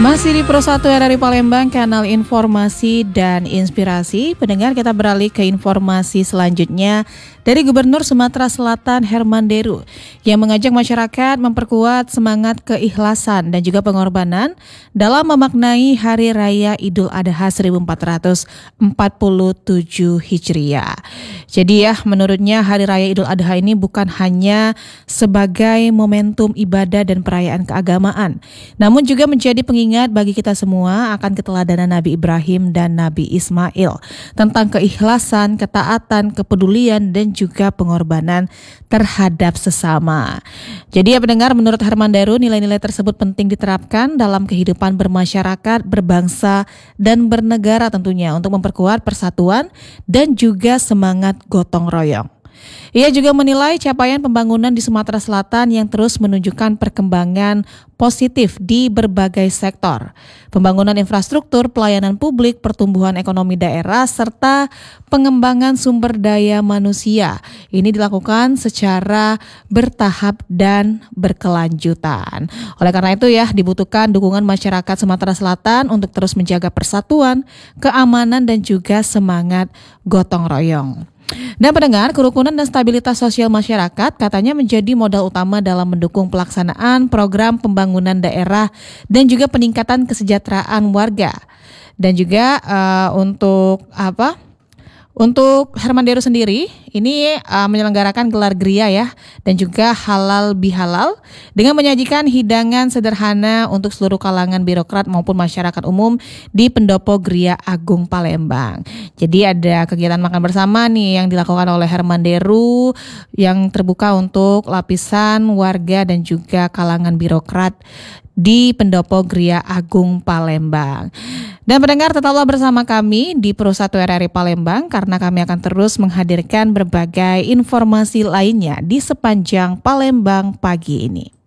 Masih di Pro 1 RRI Palembang, kanal informasi dan inspirasi. Pendengar, kita beralih ke informasi selanjutnya dari Gubernur Sumatera Selatan Herman Deru yang mengajak masyarakat memperkuat semangat keikhlasan dan juga pengorbanan dalam memaknai Hari Raya Idul Adha 1447 Hijriah. Jadi ya, menurutnya Hari Raya Idul Adha ini bukan hanya sebagai momentum ibadah dan perayaan keagamaan, namun juga menjadi pengingat bagi kita semua akan keteladanan Nabi Ibrahim dan Nabi Ismail tentang keikhlasan, ketaatan, kepedulian, dan juga pengorbanan terhadap sesama. Jadi ya pendengar, menurut Herman Deru, nilai-nilai tersebut penting diterapkan dalam kehidupan bermasyarakat, berbangsa, dan bernegara tentunya untuk memperkuat persatuan dan juga semangat gotong royong. Ia juga menilai capaian pembangunan di Sumatera Selatan yang terus menunjukkan perkembangan positif di berbagai sektor. Pembangunan infrastruktur, pelayanan publik, pertumbuhan ekonomi daerah, serta pengembangan sumber daya manusia. Ini dilakukan secara bertahap dan berkelanjutan. Oleh karena itu ya, dibutuhkan dukungan masyarakat Sumatera Selatan untuk terus menjaga persatuan, keamanan, dan juga semangat gotong royong. Dan pendengar, kerukunan dan stabilitas sosial masyarakat katanya menjadi modal utama dalam mendukung pelaksanaan program pembangunan daerah dan juga peningkatan kesejahteraan warga. Dan juga untuk Herman Deru sendiri, ini menyelenggarakan gelar Gria ya, dan juga halal bihalal dengan menyajikan hidangan sederhana untuk seluruh kalangan birokrat maupun masyarakat umum di Pendopo Gria Agung Palembang. Jadi ada kegiatan makan bersama nih yang dilakukan oleh Herman Deru yang terbuka untuk lapisan warga dan juga kalangan birokrat di Pendopo Gria Agung Palembang. Dan pendengar, tetaplah bersama kami di Pro 1 RRI Palembang karena kami akan terus menghadirkan berbagai informasi lainnya di sepanjang Palembang pagi ini.